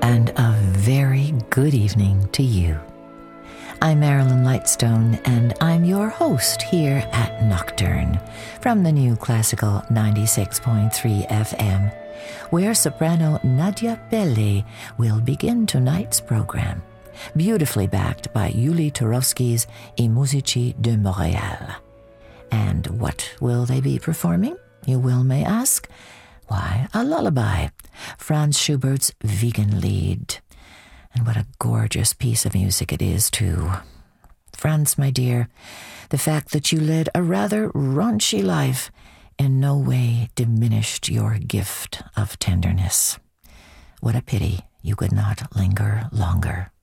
and a very good evening to you. I'm Marilyn Lightstone, and I'm your host here at Nocturne from the new Classical 96.3 FM, where soprano Nadia Pelle will begin tonight's program, beautifully backed by Yuli Turovsky's I Musici de Montréal. And what will they be performing, you may ask? Why, a lullaby, Franz Schubert's Wiegenlied. And what a gorgeous piece of music it is, too. Franz, my dear, the fact that you led a rather raunchy life in no way diminished your gift of tenderness. What a pity you could not linger longer.